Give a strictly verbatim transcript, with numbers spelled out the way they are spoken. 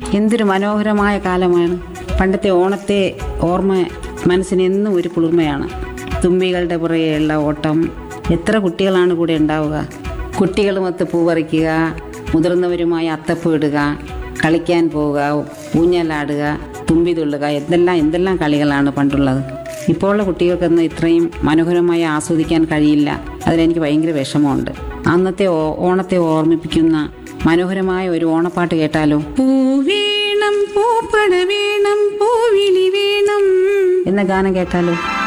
എന്തൊരു മനോഹരമായ കാലമാണ്. പണ്ടത്തെ ഓണത്തെ ഓർമ്മ മനസ്സിന് എന്നും ഒരു കുളിർമയാണ്. തുമ്പികളുടെ പുറകെയുള്ള ഓട്ടം. എത്ര കുട്ടികളാണ് കൂടെ ഉണ്ടാവുക. കുട്ടികളുമൊത്ത് പൂവറിക്കുക, മുതിർന്നവരുമായി അത്തപ്പൂ ഇടുക, കളിക്കാൻ പോവുക, ഊഞ്ഞാലാടുക, തുമ്പി തുള്ളുക, എന്തെല്ലാം എന്തെല്ലാം കളികളാണ് പണ്ടുള്ളത്. ഇപ്പോഴുള്ള കുട്ടികൾക്കൊന്നും ഇത്രയും മനോഹരമായി ആസ്വദിക്കാൻ കഴിയില്ല. അതിലെനിക്ക് ഭയങ്കര വിഷമമുണ്ട്. അന്നത്തെ ഓണത്തെ ഓർമ്മിപ്പിക്കുന്ന മനോഹരമായ ഒരു ഓണപ്പാട്ട് കേട്ടാലോ? പൂവേണം പൂപ്പട വേണം പൂവിളി വേണം എന്ന ഗാനം കേട്ടാലോ?